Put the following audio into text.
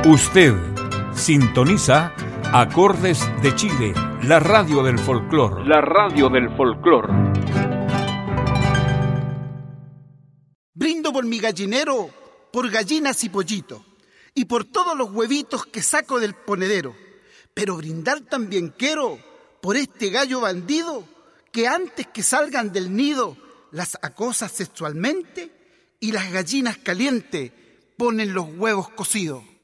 Usted sintoniza Acordes de Chile, la radio del folclor. La radio del folclor. Brindo por mi gallinero, por gallinas y pollitos, y por todos los huevitos que saco del ponedero. Pero brindar también quiero por este gallo bandido que antes que salgan del nido las acosa sexualmente y las gallinas calientes ponen los huevos cocidos.